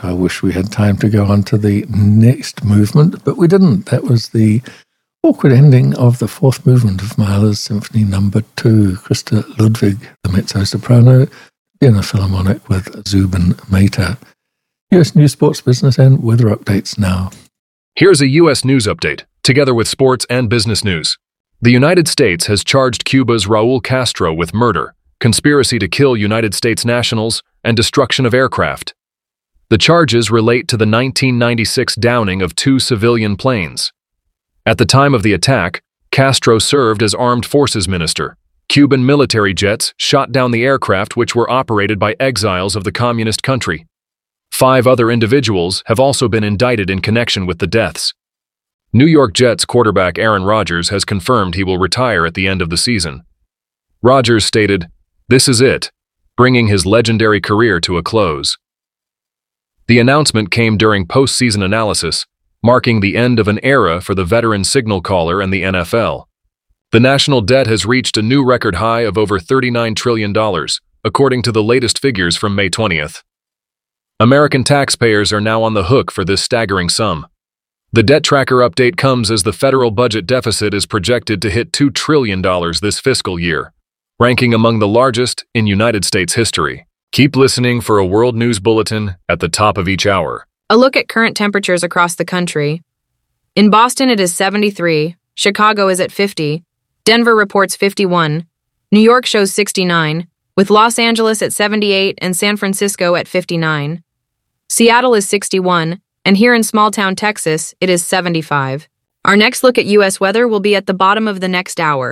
I wish we had time to go on to the next movement, but we didn't. That was the awkward ending of the fourth movement of Mahler's Symphony No. 2, Christa Ludwig, the mezzo-soprano, Vienna Philharmonic with Zubin Mehta. U.S. news, sports, business, and weather updates now. Here's a U.S. news update, together with sports and business news. The United States has charged Cuba's Raul Castro with murder, conspiracy to kill United States nationals, and destruction of aircraft. The charges relate to the 1996 downing of 2 civilian planes. At the time of the attack, Castro served as Armed Forces Minister. Cuban military jets shot down the aircraft which were operated by exiles of the communist country. 5 other individuals have also been indicted in connection with the deaths. New York Jets quarterback Aaron Rodgers has confirmed he will retire at the end of the season. Rodgers stated, "This is it," bringing his legendary career to a close. The announcement came during postseason analysis, marking the end of an era for the veteran signal caller and the NFL. The national debt has reached a new record high of over $39 trillion, according to the latest figures from May 20th. American taxpayers are now on the hook for this staggering sum. The debt tracker update comes as the federal budget deficit is projected to hit $2 trillion this fiscal year, ranking among the largest in United States history. Keep listening for a world news bulletin at the top of each hour. A look at current temperatures across the country. In Boston, it is 73. Chicago is at 50. Denver reports 51. New York shows 69, with Los Angeles at 78 and San Francisco at 59. Seattle is 61, and here in small-town Texas, it is 75. Our next look at U.S. weather will be at the bottom of the next hour.